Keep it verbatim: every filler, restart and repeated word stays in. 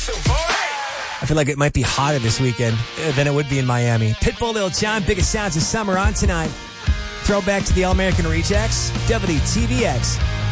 I feel like it might be hotter this weekend than it would be in Miami. Pitbull, Lil Jon, biggest sounds of summer on tonight. Throwback to the All-American Rejects, W T V X.